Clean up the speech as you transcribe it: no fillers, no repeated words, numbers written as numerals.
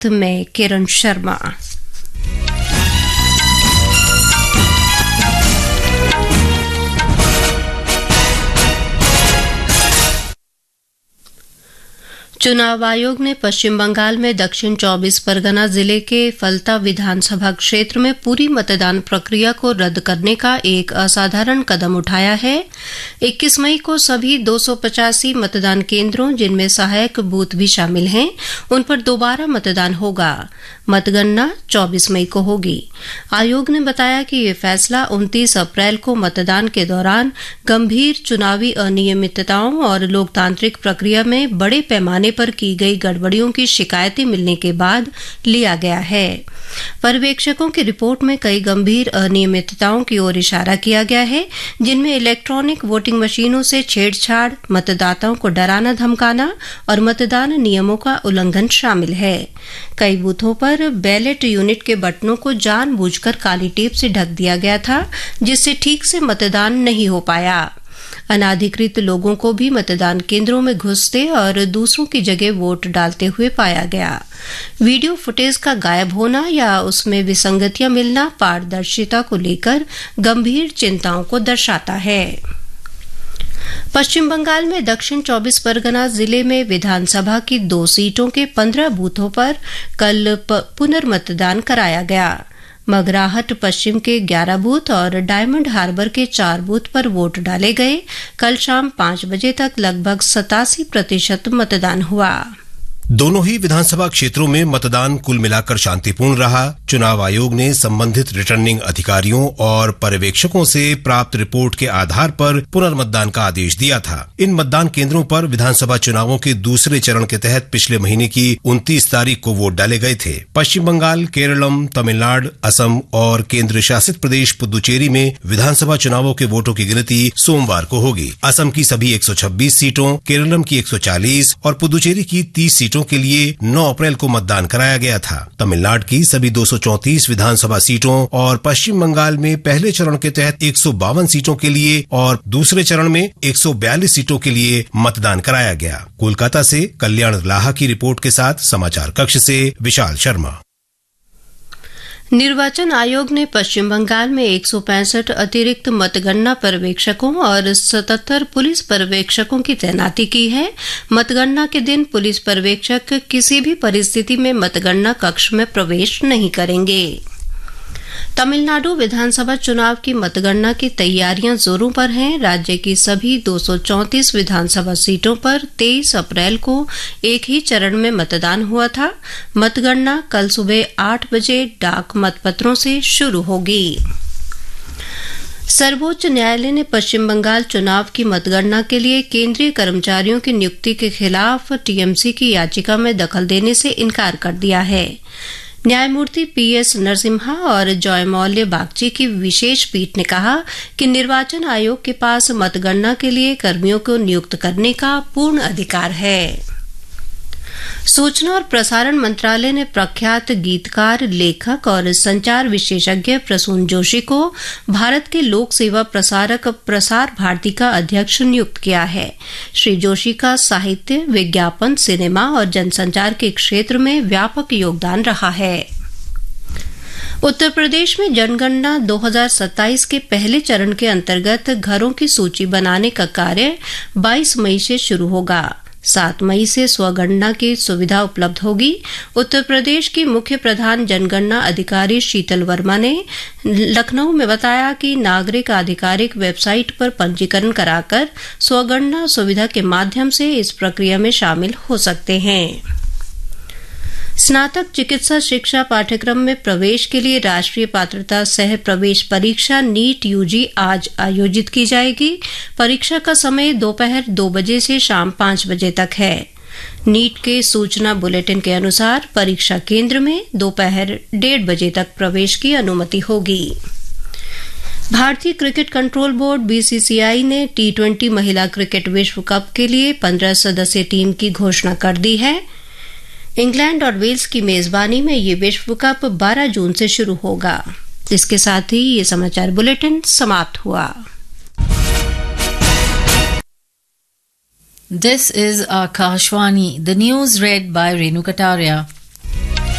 मैं किरण शर्मा। चुनाव आयोग ने पश्चिम बंगाल में दक्षिण 24 परगना जिले के फलता विधानसभा क्षेत्र में पूरी मतदान प्रक्रिया को रद्द करने का एक असाधारण कदम उठाया है। 21 मई को सभी 285 मतदान केंद्रों, जिनमें सहायक बूथ भी शामिल हैं, उन पर दोबारा मतदान होगा। मतगणना 24 मई को होगी। आयोग ने बताया कि यह फैसला 29 अप्रैल को मतदान के दौरान गंभीर चुनावी अनियमितताओं और लोकतांत्रिक प्रक्रिया में बड़े पैमाने पर की गई गड़बड़ियों की शिकायतें मिलने के बाद लिया गया है। पर्यवेक्षकों की रिपोर्ट में कई गंभीर अनियमितताओं की ओर इशारा किया गया है, जिनमें इलेक्ट्रॉनिक वोटिंग मशीनों से छेड़छाड़, मतदाताओं को डराना धमकाना और मतदान नियमों का उल्लंघन शामिल है। कई बूथों पर बैलेट यूनिट के बटनों को जानबूझकर काली टेप से ढक दिया गया था, जिससे ठीक से मतदान नहीं हो पाया। अनाधिकृत लोगों को भी मतदान केंद्रों में घुसते और दूसरों की जगह वोट डालते हुए पाया गया। वीडियो फुटेज का गायब होना या उसमें विसंगतियां मिलना पारदर्शिता को लेकर गंभीर चिंताओं को दर्शाता है। पश्चिम बंगाल में दक्षिण 24 परगना जिले में विधानसभा की 2 सीटों के 15 बूथों पर कल पुनर्मतदान कराया गया। मगराहट पश्चिम के 11 बूथ और डायमंड हार्बर के 4 बूथ पर वोट डाले गए। कल शाम 5 बजे तक लगभग 87% मतदान हुआ। दोनों ही विधानसभा क्षेत्रों में मतदान कुल मिलाकर शांतिपूर्ण रहा। चुनाव आयोग ने संबंधित रिटर्निंग अधिकारियों और पर्यवेक्षकों से प्राप्त रिपोर्ट के आधार पर पुनर्मतदान का आदेश दिया था। इन मतदान केंद्रों पर विधानसभा चुनावों के दूसरे चरण के तहत पिछले महीने की 29 तारीख को वोट डाले गए थे। पश्चिम बंगाल, केरलम, तमिलनाडु, असम और केंद्र शासित प्रदेश पुदुचेरी में विधानसभा चुनावों के वोटों की गिनती सोमवार को होगी। असम की सभी 126 सीटों, केरलम की 140 और पुदुचेरी की 30 सीटों के लिए 9 अप्रैल को मतदान कराया गया था। तमिलनाडु की सभी 234 विधानसभा सीटों और पश्चिम बंगाल में पहले चरण के तहत 152 सीटों के लिए और दूसरे चरण में 142 सीटों के लिए मतदान कराया गया। कोलकाता से कल्याण लाहा की रिपोर्ट के साथ समाचार कक्ष से विशाल शर्मा। निर्वाचन आयोग ने पश्चिम बंगाल में 165 अतिरिक्त मतगणना पर्यवेक्षकों और 77 पुलिस पर्यवेक्षकों की तैनाती की है। मतगणना के दिन पुलिस पर्यवेक्षक किसी भी परिस्थिति में मतगणना कक्ष में प्रवेश नहीं करेंगे। तमिलनाडु विधानसभा चुनाव की मतगणना की तैयारियां जोरों पर हैं। राज्य की सभी 234 विधानसभा सीटों पर 23 अप्रैल को एक ही चरण में मतदान हुआ था। मतगणना कल सुबह 8 बजे डाक मतपत्रों से शुरू होगी। सर्वोच्च न्यायालय ने पश्चिम बंगाल चुनाव की मतगणना के लिए केंद्रीय कर्मचारियों की नियुक्ति के खिलाफ टीएमसी की याचिका में दखल देने से इनकार कर दिया है। न्यायमूर्ति पीएस नरसिम्हा और जयमौल्य बागची की विशेष पीठ ने कहा कि निर्वाचन आयोग के पास मतगणना के लिए कर्मियों को नियुक्त करने का पूर्ण अधिकार है। सूचना और प्रसारण मंत्रालय ने प्रख्यात गीतकार, लेखक और संचार विशेषज्ञ प्रसून जोशी को भारत के लोक सेवा प्रसारक प्रसार भारती का अध्यक्ष नियुक्त किया है। श्री जोशी का साहित्य, विज्ञापन, सिनेमा और जनसंचार के क्षेत्र में व्यापक योगदान रहा है। उत्तर प्रदेश में जनगणना 2027 के पहले चरण के अंतर्गत घरों की सूची बनाने का कार्य 22 मई से शुरू होगा। 7 मई से स्वगणना की सुविधा उपलब्ध होगी। उत्तर प्रदेश की मुख्य प्रधान जनगणना अधिकारी शीतल वर्मा ने लखनऊ में बताया कि नागरिक आधिकारिक वेबसाइट पर पंजीकरण कराकर स्वगणना सुविधा के माध्यम से इस प्रक्रिया में शामिल हो सकते हैं। स्नातक चिकित्सा शिक्षा पाठ्यक्रम में प्रवेश के लिए राष्ट्रीय पात्रता सह प्रवेश परीक्षा नीट यूजी आज आयोजित की जाएगी। परीक्षा का समय दोपहर 2 बजे से शाम 5 बजे तक है। नीट के सूचना बुलेटिन के अनुसार परीक्षा केंद्र में दोपहर 1:30 बजे तक प्रवेश की अनुमति होगी। भारतीय क्रिकेट कंट्रोल बोर्ड बीसीसीआई ने T20 महिला क्रिकेट विश्व कप के लिए 15 सदस्यीय टीम की घोषणा कर दी है। इंग्लैंड और वेल्स की मेजबानी में ये विश्व कप 12 जून से शुरू होगा। इसके साथ ही ये समाचार बुलेटिन समाप्त हुआ। This is Akashwani. The news read by Renu Kataria.